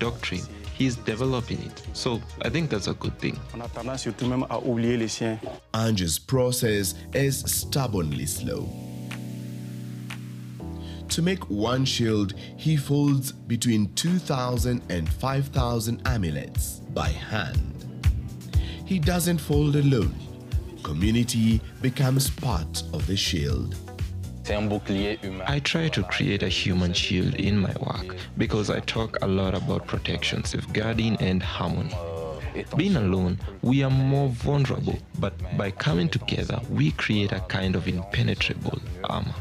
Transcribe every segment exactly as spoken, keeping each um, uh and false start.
doctrine. He's developing it. So I think that's a good thing. Ange's process is stubbornly slow. To make one shield, he folds between two thousand and five thousand amulets by hand. He doesn't fold alone. Community becomes part of the shield. I try to create a human shield in my work because I talk a lot about protection, safeguarding, and harmony. Being alone, we are more vulnerable, but by coming together, we create a kind of impenetrable armor.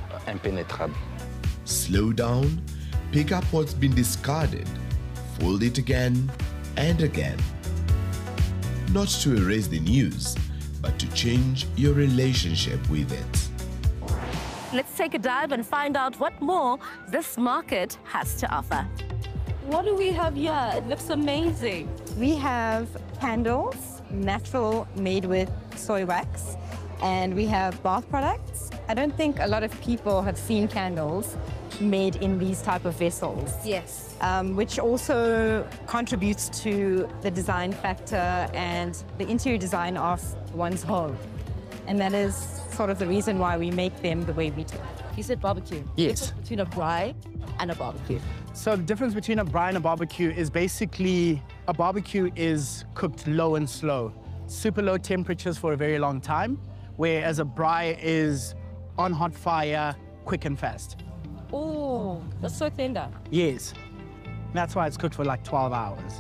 Slow down, pick up what's been discarded, fold it again and again. Not to erase the news, but to change your relationship with it. Let's take a dive and find out what more this market has to offer. What do we have here? It looks amazing. We have candles, natural, made with soy wax, and we have bath products. I don't think a lot of people have seen candles made in these type of vessels. Yes. Um, which also contributes to the design factor and the interior design of one's home. And that is sort of the reason why we make them the way we do. You said barbecue. Yes. Between a braai and a barbecue. So the difference between a braai and a barbecue is basically a barbecue is cooked low and slow, super low temperatures for a very long time, whereas a braai is on hot fire, quick and fast. Oh, that's so tender. Yes. That's why it's cooked for like twelve hours.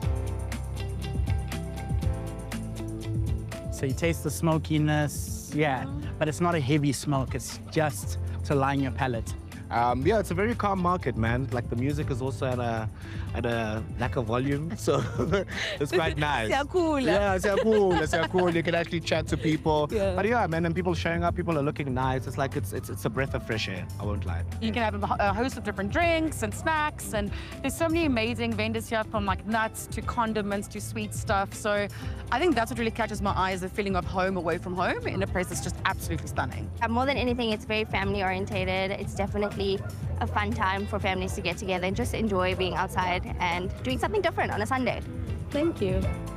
So you taste the smokiness, yeah, but it's not a heavy smoke, it's just to line your palate. Um, yeah, it's a very calm market, man. Like the music is also at a at a lack of volume, so it's quite nice. It's cool. Yeah, it's cool. It's cool. You can actually chat to people. Yeah. But yeah, man, and people showing up, people are looking nice. It's like it's it's it's a breath of fresh air. I won't lie. You can have a, a host of different drinks and snacks, and there's so many amazing vendors here, from like nuts to condiments to sweet stuff. So I think that's what really catches my eye, is the feeling of home away from home in a place that's just absolutely stunning. More than anything, it's very family orientated. It's definitely a fun time for families to get together and just enjoy being outside and doing something different on a Sunday. Thank you.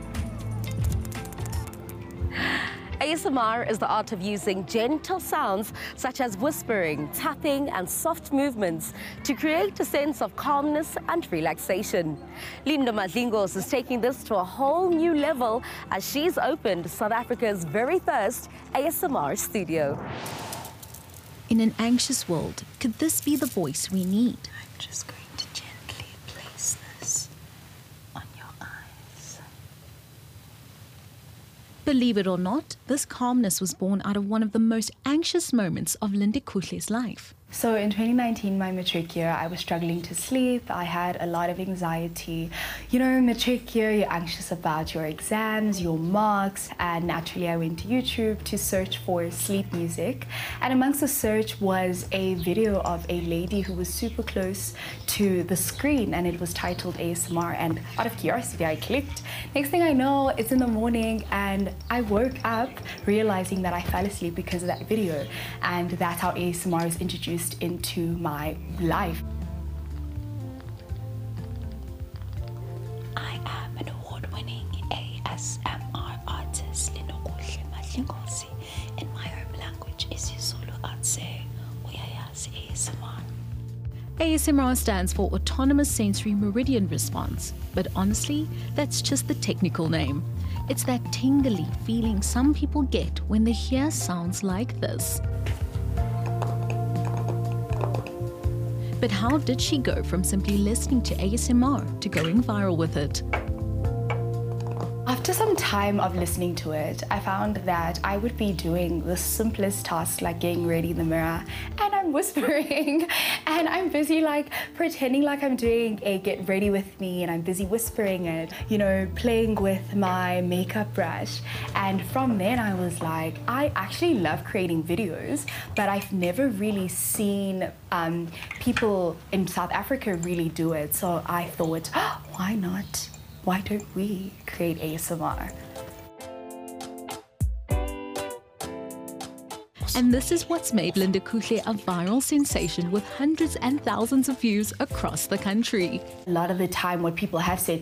A S M R is the art of using gentle sounds such as whispering, tapping, and soft movements to create a sense of calmness and relaxation. Linda Madlingos is taking this to a whole new level as she's opened South Africa's very first A S M R studio. In an anxious world, could this be the voice we need? I'm just going to gently place this on your eyes. Believe it or not, this calmness was born out of one of the most anxious moments of Linde Kuhle's life. So in twenty nineteen, my matric year, I was struggling to sleep. I had a lot of anxiety. You know, matric year, you're anxious about your exams, your marks, and naturally I went to YouTube to search for sleep music. And amongst the search was a video of a lady who was super close to the screen, and it was titled A S M R, and out of curiosity, I clicked. Next thing I know, it's in the morning, and I woke up realizing that I fell asleep because of that video, and that's how A S M R was introduced into my life. I am an award-winning A S M R artist, Linde Kuhle Madlingozi. In my home language, isiZulu, I'd say uyayazi A S M R. A S M R stands for Autonomous Sensory Meridian Response, but honestly, that's just the technical name. It's that tingly feeling some people get when they hear sounds like this. But how did she go from simply listening to A S M R to going viral with it? After some time of listening to it, I found that I would be doing the simplest tasks like getting ready in the mirror, and I'm whispering and I'm busy like pretending like I'm doing a get ready with me, and I'm busy whispering and, you know, playing with my makeup brush. And from then I was like, I actually love creating videos, but I've never really seen um, people in South Africa really do it. So I thought, oh, why not? Why don't we create A S M R? And this is what's made Linde Kuhle a viral sensation with hundreds and thousands of views across the country. A lot of the time what people have said